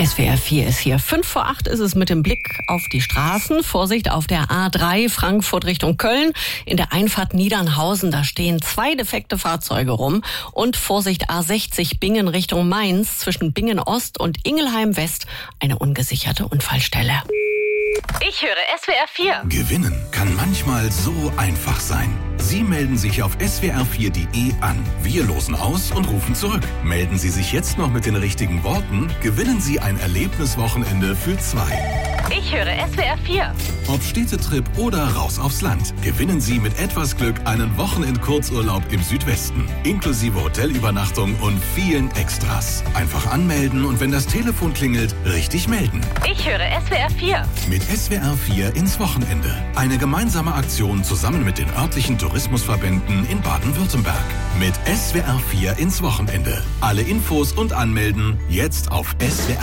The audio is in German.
SWR 4 ist hier. 7:55 ist es mit dem Blick auf die Straßen. Vorsicht auf der A3 Frankfurt Richtung Köln. In der Einfahrt Niedernhausen, da stehen 2 defekte Fahrzeuge rum. Und Vorsicht A60 Bingen Richtung Mainz. Zwischen Bingen Ost und Ingelheim West eine ungesicherte Unfallstelle. Ich höre SWR 4. Gewinnen kann manchmal so einfach sein. Sie melden sich auf swr4.de an. Wir losen aus und rufen zurück. Melden Sie sich jetzt noch mit den richtigen Worten, gewinnen Sie ein Erlebniswochenende für 2. Ich höre SWR 4. Ob Städtetrip oder raus aufs Land, gewinnen Sie mit etwas Glück einen Wochenend-Kurzurlaub im Südwesten. Inklusive Hotelübernachtung und vielen Extras. Einfach anmelden und wenn das Telefon klingelt, richtig melden. Ich höre SWR 4. Mit SWR 4 ins Wochenende. Eine gemeinsame Aktion zusammen mit den örtlichen Tourismusverbänden in Baden-Württemberg. Mit SWR 4 ins Wochenende. Alle Infos und Anmelden jetzt auf swr4.de.